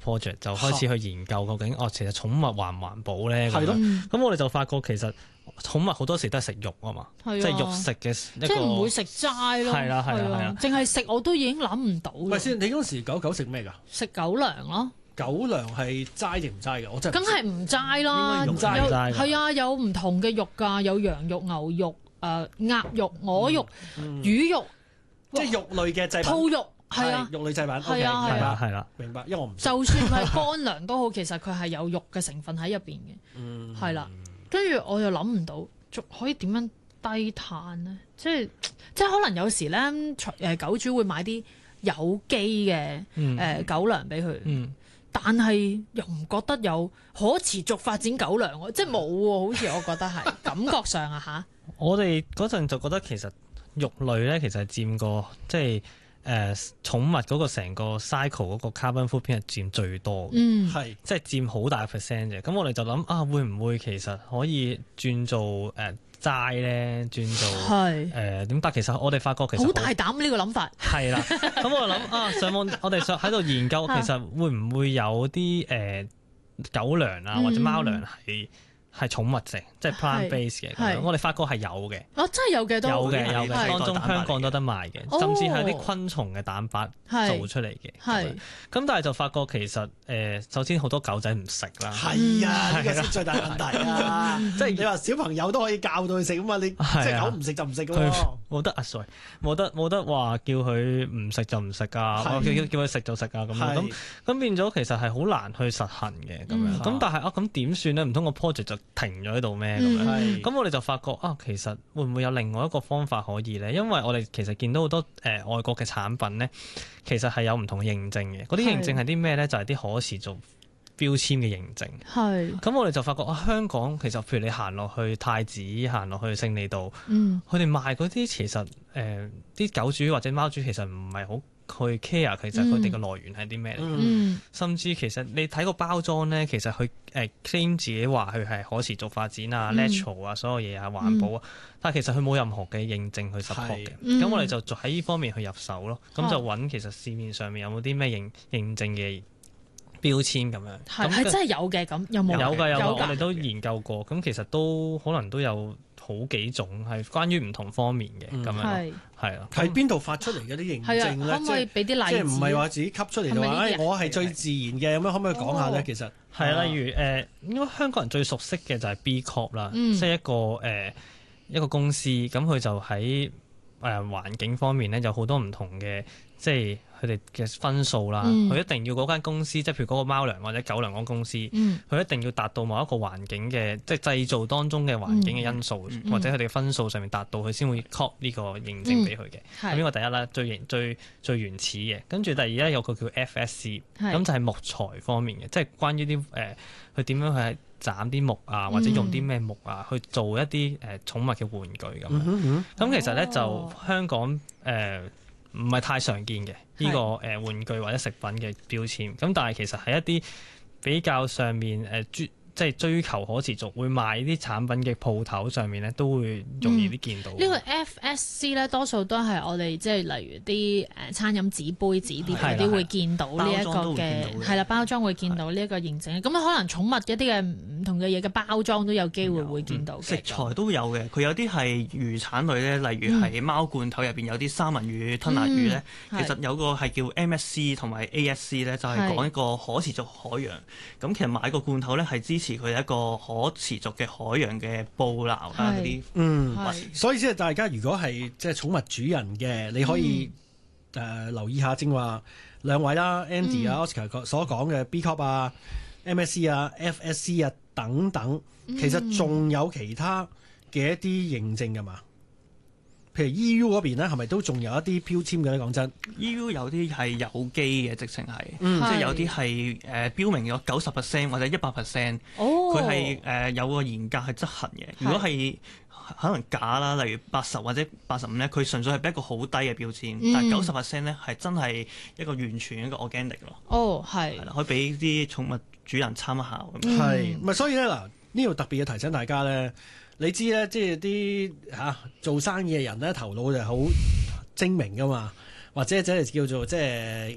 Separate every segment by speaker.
Speaker 1: project 就開始去研究究竟其實寵物環唔環保咧？
Speaker 2: 係咯。
Speaker 1: 咁我哋就發覺其實寵物好多時都係食肉啊嘛，即係肉食嘅一個，
Speaker 3: 即係唔會食齋咯。
Speaker 1: 係啦，
Speaker 3: 淨係食我都已經諗唔到。
Speaker 2: 喂，先，你嗰時狗食咩㗎？
Speaker 3: 食狗糧咯。
Speaker 2: 狗糧係齋定唔齋㗎？我真係
Speaker 3: 梗係唔齋啦，
Speaker 2: 應該唔齋
Speaker 3: 係啊，有唔同嘅肉㗎，有羊肉、牛肉、鴨肉、鵝肉、魚肉，
Speaker 2: 即係肉類嘅製品。
Speaker 3: 兔肉係啊，
Speaker 2: 肉類製品。
Speaker 3: 係啊，
Speaker 2: 明白
Speaker 1: 係啦，
Speaker 2: 明白。因為我唔
Speaker 3: 就算係乾糧都好，其實佢係有肉嘅成分喺入邊嘅，係啦。跟住我又諗唔到，仲可以點樣低碳呢？即係可能有時咧，狗主會買啲有機嘅狗糧俾佢，但係又唔覺得有可持續發展狗糧喎，即係冇喎，好似我覺得係感覺上啊嚇。
Speaker 1: 我哋嗰陣就覺得其實肉類咧，其實係佔個即係寵物嗰個成個 cycle 嗰個 carbon footprint 係佔最多嘅，
Speaker 2: 係
Speaker 1: 即係佔好大 percent 嘅。咁我哋就諗會唔會其實可以轉做齋咧，轉做點？但其實我哋發覺其實
Speaker 3: 好大膽呢個諗法。
Speaker 1: 係啦，咁我諗上網我哋喺度研究，其實會唔會有啲狗糧啊或者貓糧係寵物性，即係 plant base 嘅。我哋發覺係有嘅。
Speaker 3: 真係有嘅都
Speaker 1: 有嘅，當中香港都得賣嘅，甚至係啲昆蟲嘅蛋白做出嚟嘅。咁但係就發覺其實首先好多狗仔唔食啦。
Speaker 2: 係啊，呢個先最大問題啊！即係你話小朋友都可以教到佢食啊嘛，你即係狗唔食就唔食㗎喎。
Speaker 1: 冇得冇得話叫佢唔食就唔食啊，叫佢食就食啊咁變咗其實係好難去實行嘅咁樣。咁但係咁點算咧？唔通個 project 就停咗喺度咩？咁我哋就發覺其實會唔會有另外一個方法可以咧？因為我哋其實見到好多外國嘅產品咧，其實係有唔同嘅認證嘅。嗰啲認證係啲咩咧？就係啲可持續標籤嘅認證。咁我哋就發覺香港其實譬如你行落去太子，行落去勝利道，佢哋賣嗰啲其實啲狗主或者貓主其實唔係好去 care 其實佢哋嘅來源係啲咩嚟，甚至其實你睇個包裝咧，其實佢claim 自己話佢係可持續發展啊、natural 啊、所有嘢啊、環保啊，但係其實佢冇任何嘅認證去 support 嘅。咁我哋就喺呢方面去入手咯。咁就揾其實市面上面有冇啲咩認證嘅標籤咁樣。
Speaker 3: 係真係有嘅，咁有冇？
Speaker 1: 有㗎，我哋都研究過。咁其實都可能都有好幾種係關於唔同方面嘅咁樣。係啊，
Speaker 2: 喺邊度發出嚟嘅啲認證咧？
Speaker 3: 可唔可以俾啲例子？
Speaker 2: 即係唔係話自己吸出嚟就話我係最自然嘅咁樣？可唔可以講下咧？其實
Speaker 1: 係例如應該香港人最熟悉嘅就係 B Corp 啦，即係一個公司，咁佢就喺環境方面咧有好多唔同嘅，即係佢哋嘅分數啦。佢一定要嗰間公司，即係譬如嗰個貓糧或者狗糧嗰公司，佢一定要達到某一個環境嘅，即係製造當中嘅環境嘅因素，或者佢哋嘅分數上面達到，佢先會 cop 呢個認證俾佢嘅。咁呢個第一啦，最原始嘅。跟住第二咧有個叫 FSC，咁就係木材方面嘅，即係關於啲佢點樣去斬啲木啊，或者用啲咩木啊去做一啲寵物嘅玩具咁樣。咁其實咧就香港唔係太常見嘅呢個玩具或者食品嘅標籤。咁但係其實係一啲比較上面即係追求可持續，會賣啲產品嘅鋪頭上面咧，都會容易啲見到。
Speaker 3: 呢個 FSC 咧，多數都係我哋即係例如啲餐飲紙杯紙碟嗰啲會見到呢一個嘅，係啦，包裝會見到呢一個認證。咁可能寵物一啲嘅唔同嘅嘢嘅包裝都有機會見到。
Speaker 4: 食材都有嘅，佢有啲係魚產類咧，例如係貓罐頭入邊有啲三文魚、吞拿魚咧，其實有個係叫 MSC 同埋 ASC 咧，就係講一個可持續海洋。咁其實買個罐頭咧係支持佢一個可持續嘅海洋嘅捕撈啊嗰啲。
Speaker 2: 所以即係大家如果係即係寵物主人嘅，你可以留意下正話兩位啦，Andy 啊、Oscar 所講嘅 B Corp 啊、MSC 啊、FSC 啊等等，其實仲有其他嘅一啲認證㗎嘛？譬如 EU 嗰邊咧，係咪都仲有一啲標籤嘅咧？講真
Speaker 4: ，EU 有啲係有機嘅，直情係，即係有啲係標明咗90% 或者100%，佢係有個嚴格去執行嘅。如果係可能假啦，例如80或者85咧，佢純粹係俾一個好低嘅標籤，但係90%咧係真係一個完全一個 organic 咯。係啦，可以俾啲寵物主人參考咁。
Speaker 2: 係，咪所以咧嗱，呢度特別嘅提醒大家咧。你知咧，即係啲做生意嘅人咧，頭腦就係好精明噶嘛，或者即係叫做即係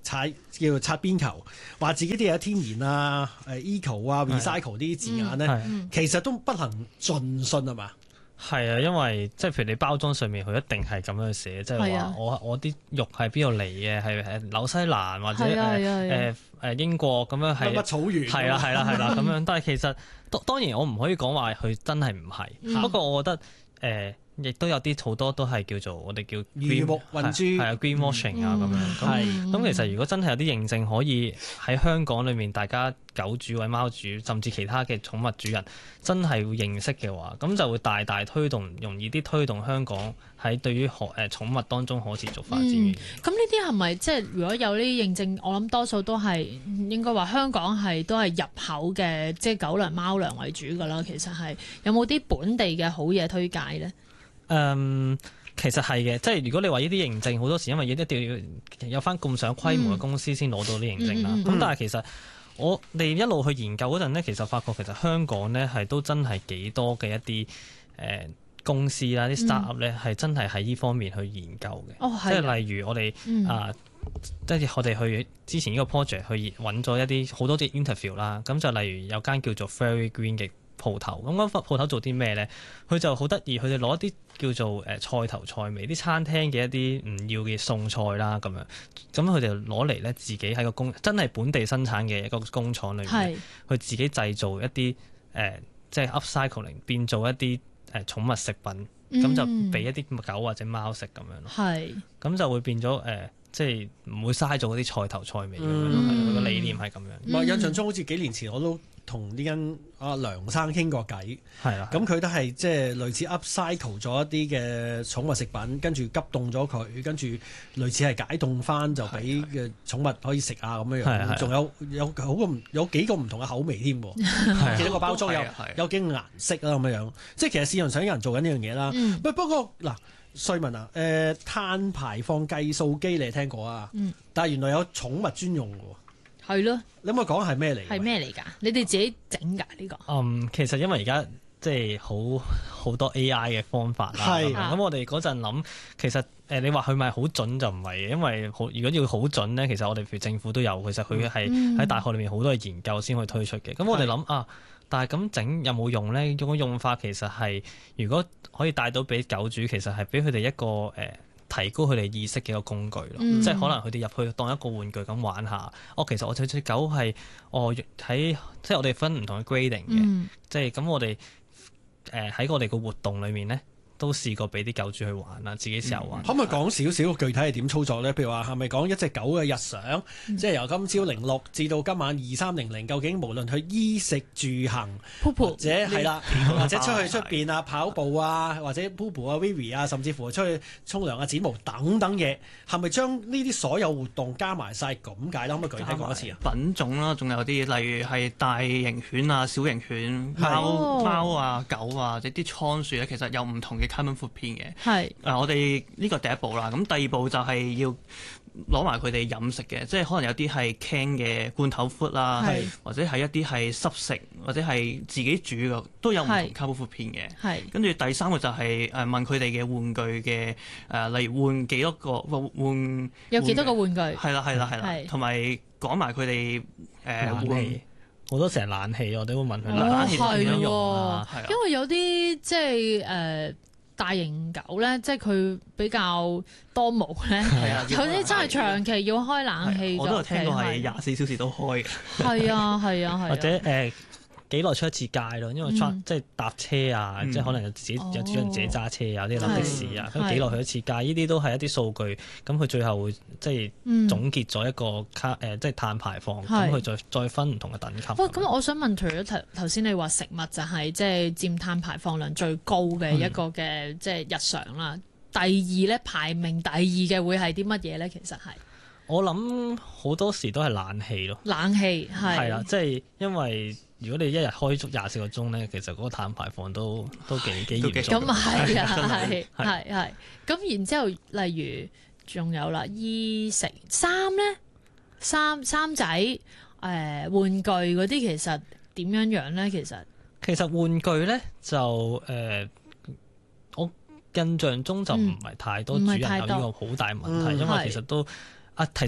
Speaker 2: 叫做擦邊球，話自己啲嘢天然啊、eco 啊、recycle 啲字眼咧，其實都不能盡信係嘛？
Speaker 1: 係啊，因為即係譬如你包裝上面佢一定係咁樣寫，即係話我啲肉係邊度嚟嘅，係紐西蘭或者英國咁樣係
Speaker 2: 乜草原
Speaker 1: 係啦咁樣。但係其實當然我唔可以講話佢真係唔係，不過我覺得亦都有啲好多都係叫做我哋叫
Speaker 2: 魚目混珠，
Speaker 1: 係啊 greenwashing 啊咁樣。咁其實如果真係有啲認證可以喺香港裏面，大家狗主或者貓主，甚至其他嘅寵物主人真係會認識嘅話，咁就會大大推動，容易啲推動香港喺對於寵物當中可持續發展嘅。
Speaker 3: 咁呢啲係咪即係如果有呢啲認證，我諗多數都係應該話香港都係入口嘅，即係狗糧貓糧為主㗎啦。其實係有冇啲本地嘅好嘢推介咧？
Speaker 1: 其實係嘅，即係如果你話呢啲認證，好多時因為一定要有翻咁上規模嘅公司先攞到啲認證啦。咁但係其實我哋一路去研究嗰陣呢，其實發覺其實香港呢係都真係幾多嘅一啲公司啦，啲 startup 呢係真係喺呢方面去研究嘅。即係例如我哋即係我哋去之前呢個 project 去揾咗一啲好多啲 interview 啦。咁就例如有間叫做 Fairy Green 嘅鋪頭，咁嗰鋪頭做啲咩咧？佢就好得意，佢哋攞啲叫做菜頭菜尾，啲餐廳嘅一啲唔要嘅餸菜啦，咁樣，咁佢哋攞嚟咧自己喺個真係本地生產嘅一個工廠裏面，去自己製造一啲即係 upcycling 變做一啲寵物食品，咁就俾一啲狗或者貓食咁樣咯。咁就會變咗即係唔會嘥咗嗰啲菜頭菜尾咁樣，佢個理念係咁樣。
Speaker 2: 印象中好似幾年前我都同呢間阿梁生傾過偈，
Speaker 1: 係啦。
Speaker 2: 咁佢都係即係類似 upcycle 咗一啲嘅寵物食品，跟住急凍咗佢，跟住類似係解凍翻就俾嘅寵物可以食啊咁樣樣。仲有幾個唔同嘅口味添，其實個包裝有幾個顏色啦咁樣樣。即係其實市場上有人做緊呢樣嘢啦。不過嗱，瑞文啊，碳排放計數機你係聽過啊？但係原來有寵物專用嘅喎。
Speaker 3: 係咯，
Speaker 2: 你可唔可以講係咩嚟？
Speaker 3: 係咩嚟㗎？你哋自己整㗎呢個？
Speaker 1: 其實因為而家即係好多 AI 嘅方法啦。咁我哋嗰陣諗，其實你話佢咪好準就唔係嘅，因為如果要好準咧，其實我哋譬如政府都有，其實佢係喺大學裏面好多嘅研究先可以推出嘅。咁我哋諗但係咁整有冇用咧？個用法其實係如果可以帶到俾狗主，其實係俾佢哋一個提高佢哋意識嘅一個工具咯，即係可能佢哋入去當一個玩具咁玩下。其實我隻狗係喺即係我哋分唔同嘅 grading 嘅，即係咁我哋喺我哋個活動裏面咧，都試過俾啲狗主去玩啦，自己試下玩。
Speaker 2: 可唔可以講少少具體係點操作咧？譬如話係咪講一隻狗嘅日常，即係由今朝06至到今晚23:00，究竟無論佢衣食住行，或者係啦，或者出去出邊啊跑步啊，或者 Poopoo 啊 Vivi 啊，甚至乎出去沖涼啊剪毛等等嘢，係咪將呢啲所有活動加埋晒咁解啦？可唔可以具體講一次啊？
Speaker 4: 品種啦，仲有啲例如係大型犬啊、小型犬、貓啊、狗啊，或者啲倉鼠咧，其實有唔同嘅carbon footprint嘅。我哋呢個第一步啦，咁第二步就係要攞埋佢哋飲食嘅，即係可能有啲係 can 嘅罐頭 food 啦，或者係一啲係濕食，或者係自己煮嘅，都有唔同 carbon footprint 嘅。跟住第三個就係問佢哋嘅玩具嘅例如換幾多個
Speaker 3: 有幾多個玩具？
Speaker 4: 係啦，同埋講埋佢哋換。
Speaker 1: 好多成日冷氣，我哋會問佢冷氣點樣用啊？
Speaker 3: 因為有啲即係大型狗咧，即係佢比較多毛咧，有啲真係長期要開冷氣。
Speaker 4: 我都有聽過係24小時都開嘅。
Speaker 3: 係啊，
Speaker 1: 或者幾耐出一次街咯，因為即係搭車啊，即係可能有主人自己揸車啊，啲搭的士啊，咁幾耐去一次街，呢啲都係一啲數據。咁佢最後會即係總結咗一個即係碳排放，咁佢再分唔同嘅等級。
Speaker 3: 咁我想問，除咗頭先你話食物就係即係佔碳排放量最高嘅一個嘅即係日常啦，第二咧排名第二嘅會係啲乜嘢咧？其實係
Speaker 1: 我諗好多時都係冷氣咯，
Speaker 3: 冷氣係啦，
Speaker 1: 即係因為。如果你一日開足24個鐘咧，其實嗰個碳排放都幾嚴重。
Speaker 3: 咁係啊，係。咁然之後，例如仲有啦，衣食衫咧，衫仔玩具嗰啲其實點樣咧？其實玩具咧就我印象中就唔係太多主人有呢個好大問題，因為其實都其實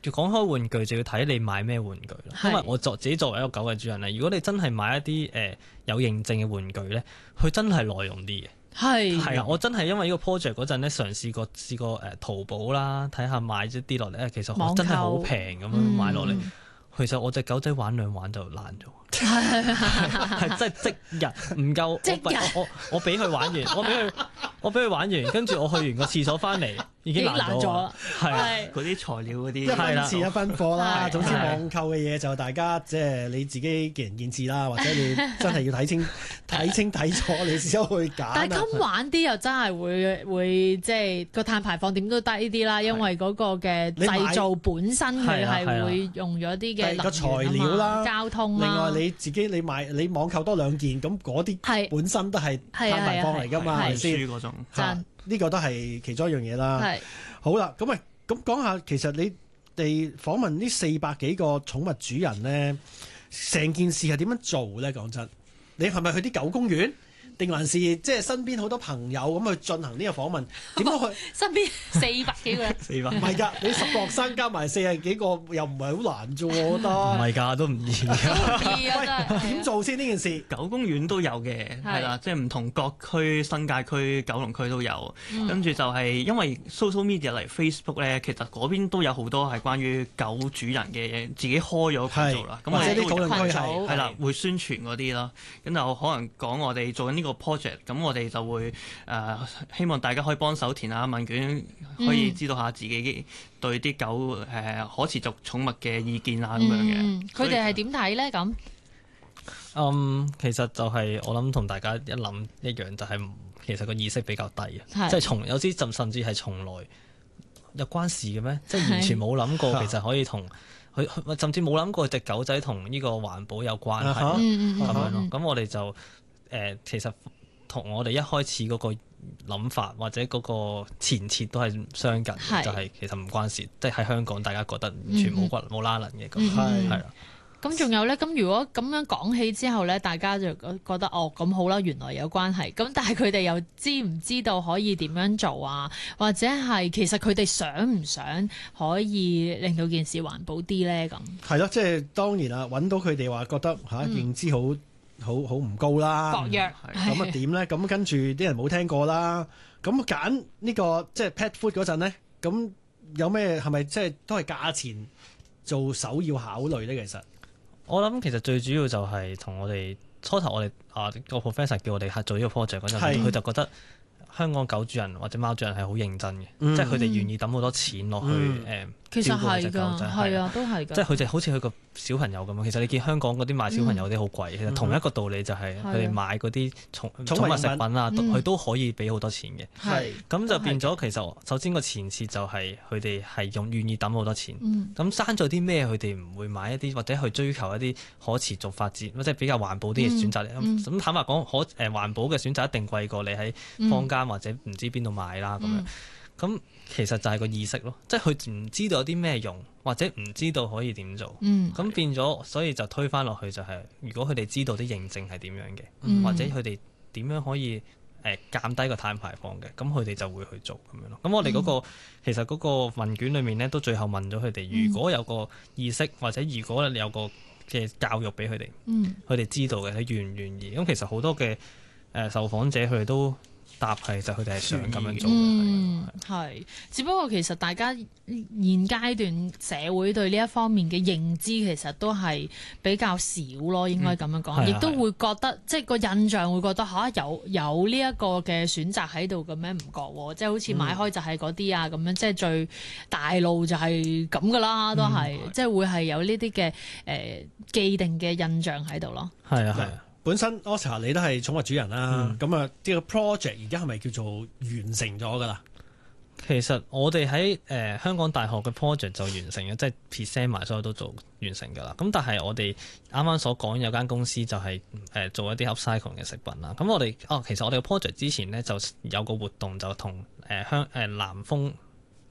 Speaker 1: 講開玩具就要睇你買咩玩具啦。因為我自己作為一個狗嘅主人咧，如果你真係買一啲有認證嘅玩具咧，佢真係耐用啲嘅。係啊，我真係因為呢個 project 嗰陣咧，試過淘寶啦，睇下買咗啲落嚟，其實真係好平咁樣買落嚟。其實我隻狗仔玩兩玩就爛咗。係真係即日唔夠，我俾佢玩完，我俾佢玩完，跟住我去完個廁所翻嚟已經爛咗，係
Speaker 4: 嗰啲材料嗰啲
Speaker 2: 一分錢一分貨啦。
Speaker 3: 係
Speaker 2: 總之網購嘅嘢就大家即係你自己見仁見智啦，或者你真係要睇清睇楚你先去揀。
Speaker 3: 但係咁玩啲又真係會即係個碳排放點都低啲啦，因為嗰個嘅製造本身佢係會用咗啲嘅
Speaker 2: 個材料啦、
Speaker 3: 交通啦。
Speaker 2: 另外你自己你網購多兩件，咁嗰啲本身都係碳排放嚟㗎嘛，係咪先？
Speaker 4: 嗰種
Speaker 2: 呢個都係其中一樣嘢啦。好啦，咁講下，其實你哋訪問呢400幾個寵物主人咧，成件事係點樣做咧？講真，你係咪去啲狗公園？定還是即係身邊好多朋友咁去進行呢個訪問？點樣去？
Speaker 3: 身邊400幾個人
Speaker 4: ，400
Speaker 2: 唔係㗎，你10個學生加埋40幾個，又唔係好難啫，我覺得。
Speaker 1: 唔係㗎，都唔易㗎。
Speaker 2: 點做先呢件事？
Speaker 4: 狗公園都有嘅，係啦，即係唔同各區、新界區、九龍區都有。跟住就係因為 social media 嚟 Facebook 咧，其實嗰邊都有好多係關於狗主人嘅嘢，自己開咗群組啦。咁我哋
Speaker 2: 啲討論區
Speaker 4: 係啦，會宣傳嗰啲啦。咁就可能講我哋做緊呢個 project，咁我哋就會希望大家可以幫手填下問卷，可以知道下自己對啲狗可持續寵物嘅意見啊咁樣嘅。
Speaker 3: 佢哋係點睇咧？咁
Speaker 1: 其實就係我諗同大家一諗一樣，就係其實個意識比較低啊，即係有啲甚至係從來有關事嘅咩？即係完全冇諗過，其實可以同佢甚至冇諗過隻狗仔同呢個環保有關係咁樣咯。咁我哋就其實同我哋一開始嗰個諗法或者嗰個前設都係相近，就係其實唔關事，即係喺香港大家覺得完全冇拉能嘅咁，係啦。
Speaker 3: 咁仲有咧，咁如果咁樣講起之後咧，大家就覺得咁好啦，原來有關係。咁但係佢哋又知唔知道可以點樣做啊？或者係其實佢哋想唔想可以令到件事環保啲咧？咁
Speaker 2: 係咯，即係當然啦，揾到佢哋話覺得認知好唔高啦，
Speaker 3: 薄弱
Speaker 2: 咁啊點咧？咁跟住啲人冇聽過啦，咁揀呢個即係 pet food 嗰陣咧，咁有咩係咪即係都係價錢做首要考慮咧？其實
Speaker 1: 我諗其實最主要就係同我哋初頭我哋個 professor 叫我哋做呢個 project 嗰陣，佢就覺得香港狗主人或者貓主人係好認真嘅，即係佢哋願意抌好多錢落去照顧隻狗仔，
Speaker 3: 係啊，都係㗎。
Speaker 1: 即係佢哋好似佢個小朋友咁樣。其實你見香港嗰啲賣小朋友啲好貴，其實同一個道理就係佢哋買嗰啲寵物食品啊，佢都可以俾好多錢嘅。咁就變咗其實首先個前設就係佢哋係願意抌好多錢。咁生咗啲咩佢哋唔會買一啲或者去追求一啲可持續發展，即係比較環保啲嘅選擇。咁坦白講，環保嘅選擇一定貴過你喺坊間或者唔知邊度買啦咁樣。咁其實就係個意識咯，即係佢唔知道有啲咩用，或者唔知道可以點做，咁變咗，所以就推返落去就係，如果佢哋知道啲認證係點樣嘅，或者佢哋點樣可以減低個碳排放嘅，咁佢哋就會去做咁樣咯。咁我哋嗰個其實嗰個問卷裏面咧，都最後問咗佢哋，如果有個意識或者如果有個嘅教育俾佢哋，佢哋知道嘅，佢願唔願意？咁其實好多嘅受訪者佢哋都答係，就佢哋係想咁樣做嘅。
Speaker 3: 係，只不過其實大家現階段社會對呢一方面嘅認知其實都係比較少咯，應該咁樣講，亦都會覺得即係個印象會覺得有呢一個嘅選擇喺度嘅咩？唔覺喎，即係好似買開就係嗰啲啊咁樣，即係最大路就係咁噶啦，都係即係會係有呢啲嘅既定嘅印象喺度咯。
Speaker 1: 係啊。
Speaker 2: 本身 Oscar 你都係寵物主人啦，咁呢個 project 而家係咪叫做完成咗㗎啦？
Speaker 1: 其實我哋喺香港大學嘅 project 就完成嘅，即係 present 埋所有都做完成㗎啦。咁但係我哋啱啱所講有間公司就係做一啲 upcycle 嘅食品啦。咁我哋其實我哋嘅 project 之前呢，就有個活動就同南豐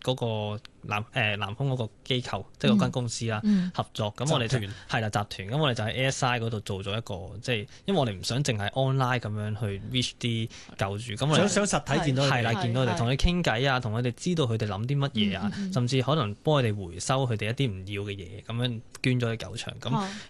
Speaker 1: 嗰個南豐嗰個機構，即係嗰間公司啦，合作。咁我哋就係啦集團，咁我哋就喺 ASI 嗰度做咗一個，即係因為我哋唔想淨係 online 咁樣去 reach 啲舊住，咁我哋
Speaker 2: 想實體見到佢哋，
Speaker 1: 係啦，見到佢哋同佢哋傾偈啊，同佢哋知道佢哋諗啲乜嘢啊，甚至可能幫佢哋回收佢哋一啲唔要嘅嘢，咁樣捐咗去狗場。咁